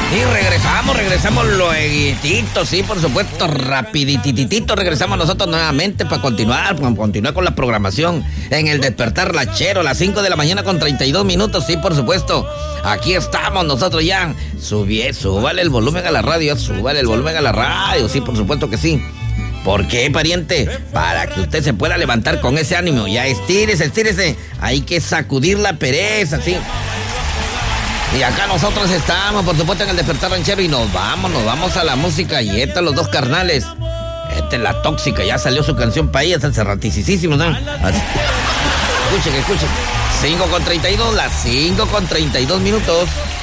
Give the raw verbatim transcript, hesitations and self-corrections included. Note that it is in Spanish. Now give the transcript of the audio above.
Y regresamos, regresamos lueguitito, sí, por supuesto, rapidititito, regresamos nosotros nuevamente para continuar, para continuar con la programación en el Despertar Lachero, a las cinco de la mañana con treinta y dos minutos, sí, por supuesto, aquí estamos nosotros ya, subí, súbale el volumen a la radio, súbale el volumen a la radio, sí, por supuesto que sí. ¿Por qué, pariente? Para que usted se pueda levantar con ese ánimo, ya estírese, estírese, hay que sacudir la pereza, sí. Y acá nosotros estamos, por supuesto, en el Despertar Ranchero y nos vamos, nos vamos a la música y esta, los dos carnales. Esta es la tóxica, ya salió su canción para ellas hace ratísimo, ¿no? Así. Escuchen, escuchen. cinco con treinta y dos, las cinco con treinta y dos minutos.